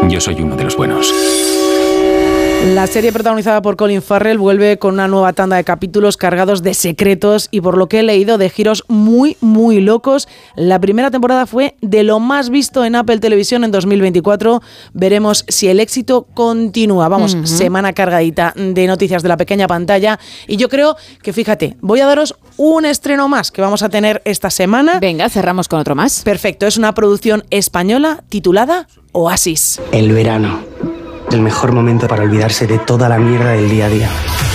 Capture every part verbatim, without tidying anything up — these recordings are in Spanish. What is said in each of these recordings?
Yo soy uno de los buenos. La serie protagonizada por Colin Farrell vuelve con una nueva tanda de capítulos cargados de secretos y, por lo que he leído, de giros muy, muy locos. La primera temporada fue de lo más visto en Apple Televisión en dos mil veinticuatro. Veremos si el éxito continúa. Vamos, uh-huh. semana cargadita de noticias de la pequeña pantalla. Y yo creo que, fíjate, voy a daros un estreno más que vamos a tener esta semana. Venga, cerramos con otro más. Perfecto, es una producción española titulada Oasis. El verano. El mejor momento para olvidarse de toda la mierda del día a día.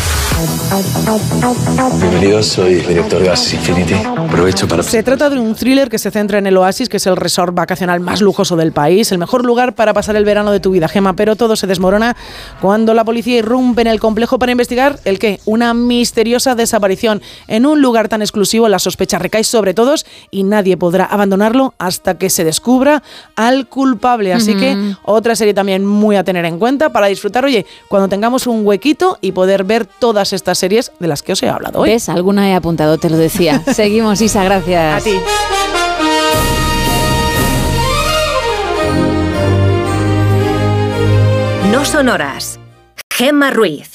Bienvenidos, soy el director de Oasis Infinity. Aprovecho para... Se trata de un thriller que se centra en el Oasis, que es el resort vacacional más lujoso del país, el mejor lugar para pasar el verano de tu vida, Gemma, pero todo se desmorona cuando la policía irrumpe en el complejo para investigar ¿el qué? Una misteriosa desaparición. En un lugar tan exclusivo la sospecha recae sobre todos y nadie podrá abandonarlo hasta que se descubra al culpable. Así uh-huh. que otra serie también muy a tener en cuenta para disfrutar, oye, cuando tengamos un huequito y poder ver todas estas series de las que os he hablado hoy. ¿Ves? Alguna he apuntado, te lo decía. Seguimos, Isa, gracias. A ti. No sonoras. Gemma Ruiz.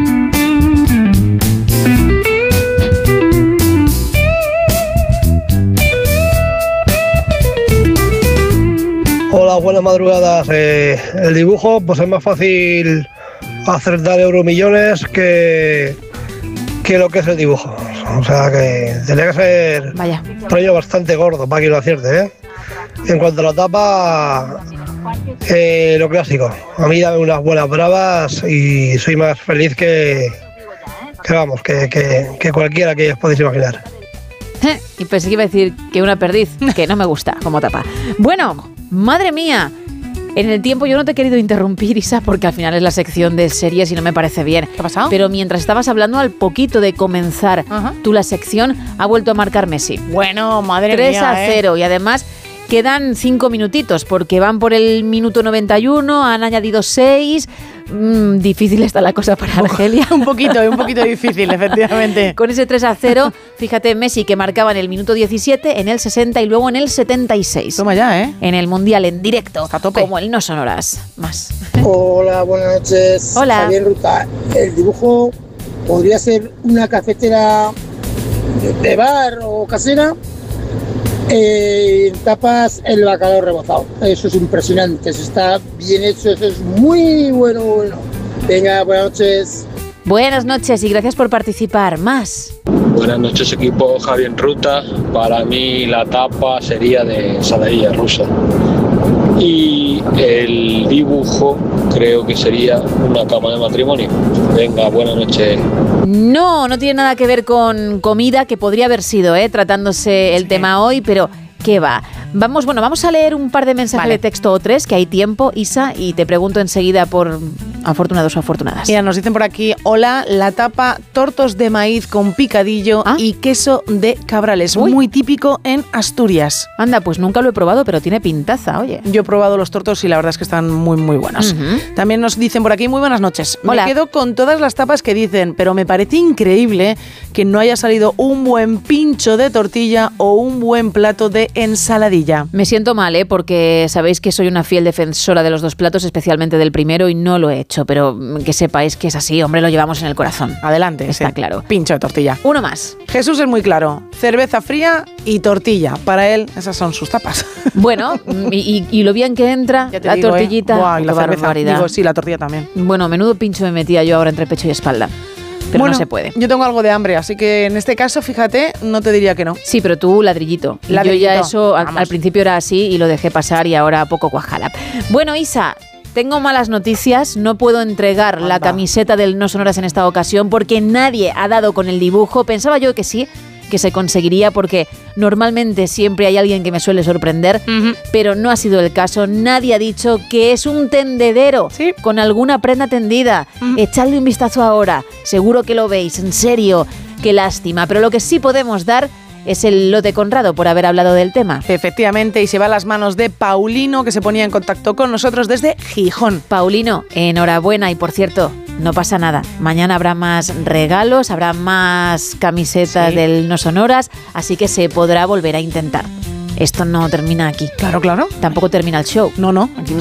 Hola, buenas madrugadas. Eh, el dibujo, pues es más fácil acertar euromillones que, que lo que es el dibujo. O sea que tenía que ser Vaya. un rollo bastante gordo para que lo acierte, ¿eh? En cuanto a la tapa, eh, lo clásico. A mí dame unas buenas bravas y soy más feliz que, que vamos, que, que, que cualquiera que os podéis imaginar. Y pensé que iba a decir que una perdiz, que no me gusta como tapa. Bueno, madre mía, en el tiempo yo no te he querido interrumpir, Isa, porque al final es la sección de series y no me parece bien. ¿Qué ha pasado? Pero mientras estabas hablando, al poquito de comenzar uh-huh. tú la sección, ha vuelto a marcar Messi. Bueno, madre tres mía, a cero, ¿eh? Y además quedan cinco minutitos, porque van por el minuto noventa y uno, han añadido seis... Mm, difícil está la cosa para Argelia. un poquito, un poquito difícil, efectivamente. Con ese tres a cero, fíjate, Messi que marcaba en el minuto diecisiete, en el sesenta y luego en el setenta y seis. Toma ya, ¿eh? En el Mundial, en directo, a tope. Como el No Sonoras. Más. Hola, buenas noches. Hola. Javier Ruta. El dibujo podría ser una cafetera de bar o casera. Eh, tapas el bacalao rebozado. Eso es impresionante, eso está bien hecho, eso es muy bueno, bueno. Venga, buenas noches. Buenas noches y gracias por participar. Más. Buenas noches, equipo. Javier en Ruta. Para mí la tapa sería de ensaladilla rusa. Y el dibujo creo que sería una cama de matrimonio. Venga, buenas noches. No, no tiene nada que ver con comida, que podría haber sido, ¿eh? tratándose el sí. tema hoy, pero ¿qué va? Vamos, bueno, vamos a leer un par de mensajes vale. de texto o tres, que hay tiempo, Isa, y te pregunto enseguida por afortunados o afortunadas. Mira, nos dicen por aquí, hola, la tapa, tortos de maíz con picadillo ¿Ah? y queso de cabrales, Uy. muy típico en Asturias. Anda, pues nunca lo he probado, pero tiene pintaza, oye. Yo he probado los tortos y la verdad es que están muy, muy buenos. Uh-huh. También nos dicen por aquí, muy buenas noches. Hola. Me quedo con todas las tapas que dicen, pero me parece increíble que no haya salido un buen pincho de tortilla o un buen plato de ensaladilla. Me siento mal, ¿eh? Porque sabéis que soy una fiel defensora de los dos platos, especialmente del primero, y no lo he hecho, pero que sepáis que es así, hombre, lo llevamos en el corazón. Adelante. Está sí. claro. Pincho de tortilla. Uno más. Jesús es muy claro, cerveza fría y tortilla. Para él, esas son sus tapas. Bueno, y, y lo bien que entra la digo, tortillita. ¿eh? Buah, y la cerveza. Barbaridad. Digo, sí, la tortilla también. Bueno, menudo pincho me metía yo ahora entre pecho y espalda. Pero bueno, no se puede. Yo tengo algo de hambre, así que en este caso, fíjate, no te diría que no. Sí, pero tú ladrillito. ladrillito. Yo ya eso al, al principio era así y lo dejé pasar y ahora poco cuajala. Bueno, Isa, tengo malas noticias. No puedo entregar Anda. la camiseta del No Sonoras en esta ocasión porque nadie ha dado con el dibujo. Pensaba yo que sí, que se conseguiría porque normalmente siempre hay alguien que me suele sorprender, uh-huh. pero no ha sido el caso. Nadie ha dicho que es un tendedero ¿Sí? con alguna prenda tendida. Uh-huh. Echadle un vistazo ahora, seguro que lo veis, en serio, qué lástima. Pero lo que sí podemos dar es el lote Conrado por haber hablado del tema. Efectivamente, y se va a las manos de Paulino, que se ponía en contacto con nosotros desde Gijón. Paulino, enhorabuena, y por cierto, no pasa nada. Mañana habrá más regalos, habrá más camisetas sí. del No Sonoras, así que se podrá volver a intentar. Esto no termina aquí. Claro, claro. Tampoco termina el show. No, no. Aquí